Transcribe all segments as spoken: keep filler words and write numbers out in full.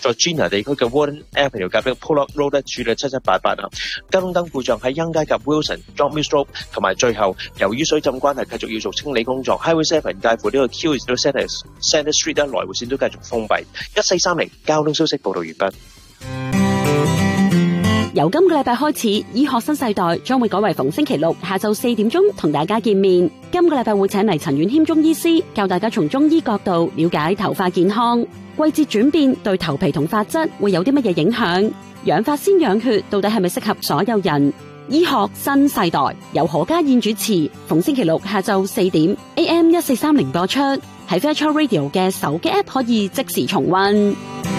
Georgina 地區嘅 Warden Avenue 夾嘅 Pollock Road 咧處理七七八八啊。交通燈故障喺欣街及 Wilson、John Mills Road， 同埋最後由於水浸關係繼續要做清理工作 ，Highway Seven 介乎呢個 Kew 到 Centre Centre Street 咧來回線都繼續封閉。一四三零交通消息報道完畢。 由今個禮拜開始，醫學新世代將會改為逢星期六下晝四點鐘同大家見面。今個禮拜會請嚟陳婉謙中醫師，教大家從中醫角度了解頭髮健康。季節轉變對頭皮同髮質會有啲乜嘢影響？養髮先養血，到底係咪適合所有人？醫學新世代由何家燕主持，逢星期六下晝四點 A M 一四三零播出，喺 Virtual Radio 嘅手機 App 可以即時重溫。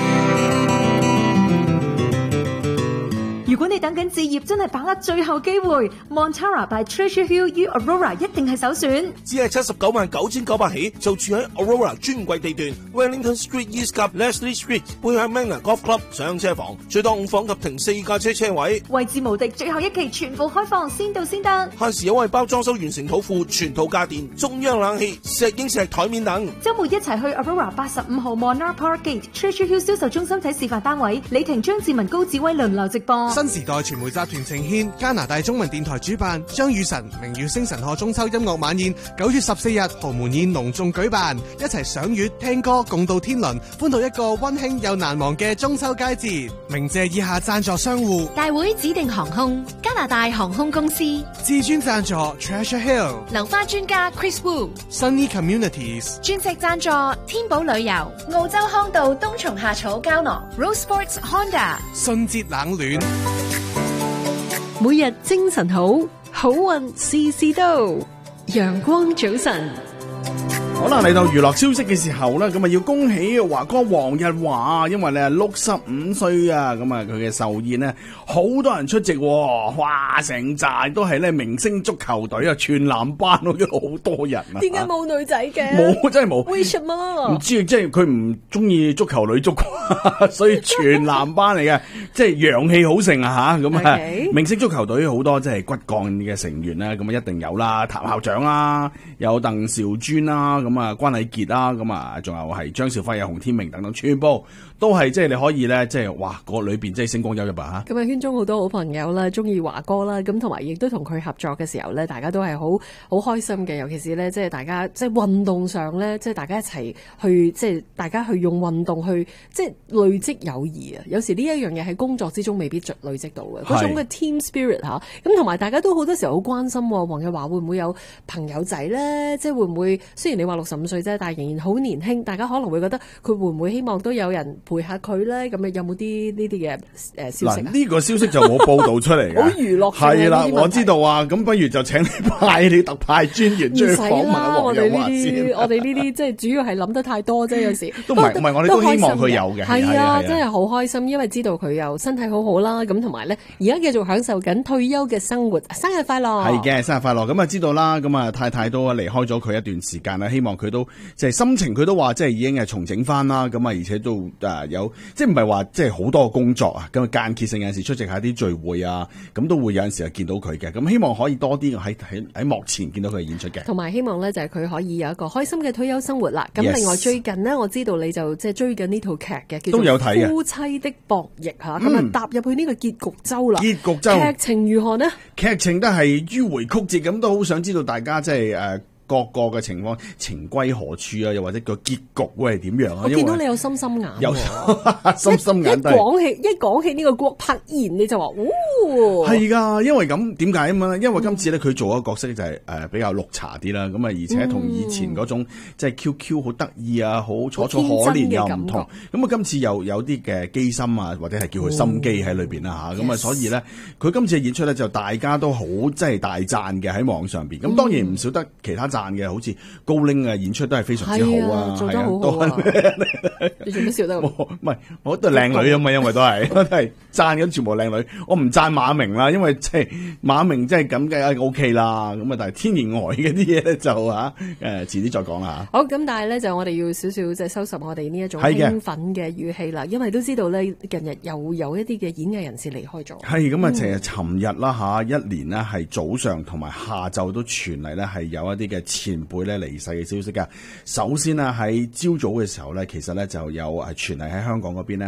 如果你等緊置業，真係把握最後機會 ，Montara by Treasure Hill U Aurora 一定係首選。 只係七十九萬九千九百起，就住喺 Aurora 專櫃地段 ，Wellington Street East 及 Leslie Street 背向 Manor Golf Club 上車房，最多五房及停四架車車位， 位置無敵，最後一期全部開放，先到先得。 限時優惠包裝修完成土庫，全套家電、中央冷氣、石英石台面等。 周末一齊去 Aurora 八十五號 Monarch Park Gate Treasure Hill 銷售中心睇示範單位，李婷、張志文、高志威輪流直播。 新時代傳媒集團呈獻加拿大中文電台主辦張雨晨明耀星晨賀中秋音樂晚宴，九月十四日豪門宴隆重舉辦，一齊賞月聽歌共度天倫，歡度一個溫馨又難忘嘅中秋佳節。鳴謝以下贊助商戶： 大會指定航空、加拿大航空公司、 至尊贊助 Treasure Hill、 流花專家 Chris Wu、Sunny Communities、 鑽石贊助天寶旅遊、澳洲康道冬蟲夏草膠囊、Rose Sports Honda、 信節冷暖。 每日精神好，好運事事到，陽光早晨。 好啦，嚟到娛樂消息嘅時候咧，咁啊要恭喜華哥黃日華，因為咧六十五歲啊，咁啊佢嘅壽宴咧好多人出席，哇，成扎都係咧明星足球隊啊，全男班好似好多人啊。 點解冇女仔嘅？ 冇，真係冇。 為什麼？ 唔知，即係佢唔中意足球女足，所以全男班嚟嘅，即係陽氣好盛啊吓，咁啊 Okay. 明星足球隊好多即係骨幹嘅成員啦，咁啊一定有啦，譚校長啦，有鄧兆尊啦。咁啊，關禮傑啦，咁啊，仲有係張兆輝啊、洪天明等等，全部都係即係你可以咧，即係哇，個裏邊即係星光熠熠啊！ 咁啊，圈中好多好朋友啦，中意華哥啦，咁同埋亦都同佢合作嘅時候咧，大家都係好好開心嘅。尤其是咧，即係大家即係運動上咧，即係大家一齊去，即係大家去用運動去即係累積友誼啊！有時呢一樣嘢喺工作之中未必累積到嘅嗰種嘅 team spirit 嚇。咁同埋大家都好多時候好關心黃日華會唔會有朋友仔咧？即係會唔會雖然你話六十五歲啫，但係仍然好年輕。大家可能會覺得佢會唔會希望都有人陪下佢咧？咁你有冇啲呢啲嘅誒消息啊？ 嗱，呢個消息就冇報導出嚟嘅， 好娛樂係啦，我知道啊。咁不如就請你派你特派專員出去訪問下黃日華先。 我哋呢啲即係主要係諗得太多啫，有時都唔係唔係，我哋都希望佢有嘅。 係啊，真係好開心，因為知道佢又身體好好啦。咁同埋咧，而家繼續享受緊退休嘅生活。生日快樂！ 係嘅，生日快樂！咁啊，知道啦。咁啊，太太都離開咗佢一段時間啦，希望佢都即係心情，佢都話即係已經係重整翻啦。咁啊，而且都誒有即係唔係話即係好多工作啊。咁啊，間歇性有陣時出席下啲聚會啊，咁都會有陣時係見到佢嘅。咁希望可以多啲喺喺喺幕前見到佢嘅演出嘅。 同埋希望咧就係佢可以有一個開心嘅退休生活啦。咁 Yes. 另外最近呢，我知道你就即係追緊呢套劇嘅，叫都有睇嘅 《夫妻的博弈》嚇。咁啊踏入去呢個結局週啦。 結局週劇情如何呢？ 劇情都係迂迴曲折，咁都好想知道大家即係誒各個嘅情況，情歸何處啊？又或者個結局會係點樣啊？ 我見到你有心心眼， 有心心眼都係。 一講起一講起呢個郭柏妍，你就話，哦， 係噶，因為咁點解啊嘛？因為今次咧佢做一個角色就係誒比較綠茶啲啦，咁啊而且同以前嗰種即係 Q Q 好得意啊，好楚楚可憐又唔同。咁啊今次又有啲嘅機心啊，或者係叫佢心機喺裏邊啦吓。咁啊所以咧，佢今次嘅演出咧就大家都好即係大讚嘅喺網上邊。咁當然唔少得其他讚嘅，好似高鈴嘅演出都係非常之好啊， 做得好好啊！你做乜笑得？ 唔係，我都係靚女啊嘛，因為都係都係讚緊全部靚女。我唔讚馬明啦，因為即係馬明即係咁嘅 O K 啦。咁啊，但係天然呆嘅啲嘢咧就嚇誒，遲啲再講啦。 好，咁但係咧就我哋要少少即係收拾我哋呢一種興奮嘅語氣啦，因為都知道咧近日又有一啲嘅演藝人士離開咗。 係咁啊，其實尋日啦嚇，一年呢係早上同埋下晝都傳嚟咧係有一啲嘅前輩咧離世嘅消息㗎。首先呢，喺朝早嘅時候咧，其實咧就有誒傳嚟喺香港嗰邊咧。